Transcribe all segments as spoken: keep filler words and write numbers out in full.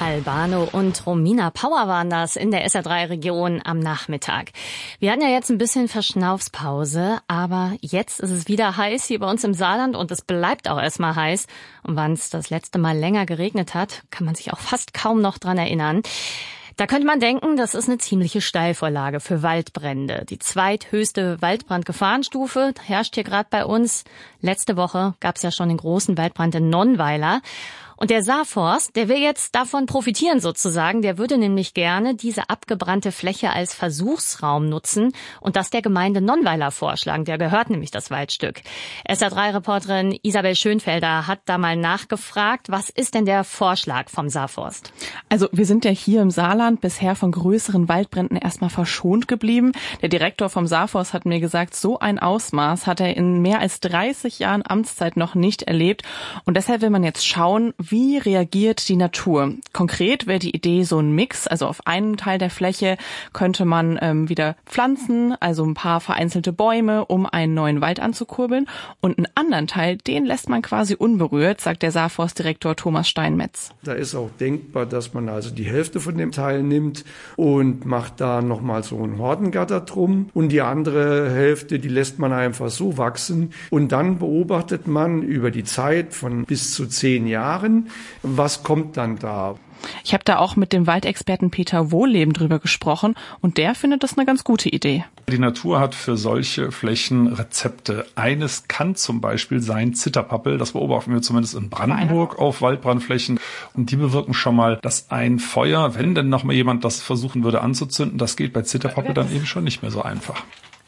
Albano und Romina Power waren das in der S R drei Region am Nachmittag. Wir hatten ja jetzt ein bisschen Verschnaufspause, aber jetzt ist es wieder heiß hier bei uns im Saarland und es bleibt auch erstmal heiß. Und wann es das letzte Mal länger geregnet hat, kann man sich auch fast kaum noch dran erinnern. Da könnte man denken, das ist eine ziemliche Steilvorlage für Waldbrände. Die zweithöchste Waldbrandgefahrenstufe herrscht hier gerade bei uns. Letzte Woche gab es ja schon den großen Waldbrand in Nonnweiler. Und der Saarforst, der will jetzt davon profitieren sozusagen. Der würde nämlich gerne diese abgebrannte Fläche als Versuchsraum nutzen und das der Gemeinde Nonnweiler vorschlagen. Der gehört nämlich das Waldstück. S R drei Reporterin Isabel Schönfelder hat da mal nachgefragt, was ist denn der Vorschlag vom Saarforst? Also wir sind ja hier im Saarland bisher von größeren Waldbränden erstmal verschont geblieben. Der Direktor vom Saarforst hat mir gesagt, so ein Ausmaß hat er in mehr als dreißig Jahren Amtszeit noch nicht erlebt. Und deshalb will man jetzt schauen, wie reagiert die Natur? Konkret wäre die Idee so ein Mix. Also auf einem Teil der Fläche könnte man ähm, wieder pflanzen, also ein paar vereinzelte Bäume, um einen neuen Wald anzukurbeln. Und einen anderen Teil, den lässt man quasi unberührt, sagt der Saarforstdirektor Thomas Steinmetz. Da ist auch denkbar, dass man also die Hälfte von dem Teil nimmt und macht da nochmal so ein Hortengatter drum. Und die andere Hälfte, die lässt man einfach so wachsen. Und dann beobachtet man über die Zeit von bis zu zehn Jahren, was kommt dann da? Ich habe da auch mit dem Waldexperten Peter Wohleben drüber gesprochen und der findet das eine ganz gute Idee. Die Natur hat für solche Flächen Rezepte. Eines kann zum Beispiel sein Zitterpappel. Das beobachten wir zumindest in Brandenburg auf Waldbrandflächen. Und die bewirken schon mal, dass ein Feuer, wenn denn noch mal jemand das versuchen würde anzuzünden, das geht bei Zitterpappel dann eben schon nicht mehr so einfach.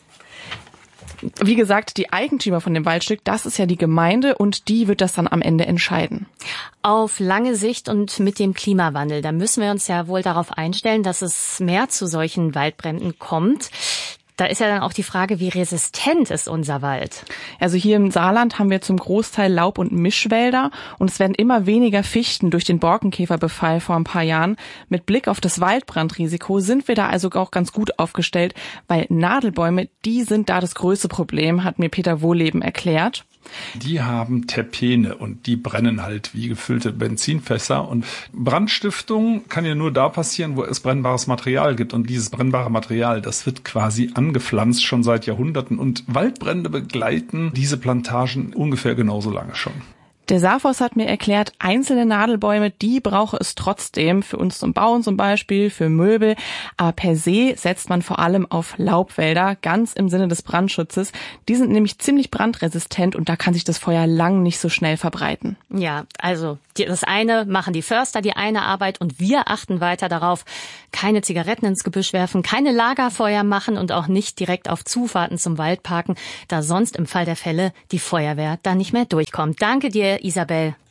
Wie gesagt, die Eigentümer von dem Waldstück, das ist ja die Gemeinde und die wird das dann am Ende entscheiden. Auf lange Sicht und mit dem Klimawandel, da müssen wir uns ja wohl darauf einstellen, dass es mehr zu solchen Waldbränden kommt. Da ist ja dann auch die Frage, wie resistent ist unser Wald? Also hier im Saarland haben wir zum Großteil Laub- und Mischwälder und es werden immer weniger Fichten durch den Borkenkäferbefall vor ein paar Jahren. Mit Blick auf das Waldbrandrisiko sind wir da also auch ganz gut aufgestellt, weil Nadelbäume, die sind da das größte Problem, hat mir Peter Wohleben erklärt. Die haben Terpene und die brennen halt wie gefüllte Benzinfässer. Und Brandstiftung kann ja nur da passieren, wo es brennbares Material gibt. Und dieses brennbare Material, das wird quasi angepflanzt schon seit Jahrhunderten. Und Waldbrände begleiten diese Plantagen ungefähr genauso lange schon. Der Saarforst hat mir erklärt, einzelne Nadelbäume, die brauche es trotzdem, für uns zum Bauen zum Beispiel, für Möbel. Aber per se setzt man vor allem auf Laubwälder, ganz im Sinne des Brandschutzes. Die sind nämlich ziemlich brandresistent und da kann sich das Feuer lang nicht so schnell verbreiten. Ja, also das eine machen die Förster, die eine Arbeit und wir achten weiter darauf, keine Zigaretten ins Gebüsch werfen, keine Lagerfeuer machen und auch nicht direkt auf Zufahrten zum Wald parken, da sonst im Fall der Fälle die Feuerwehr da nicht mehr durchkommt. Danke dir, Isabel.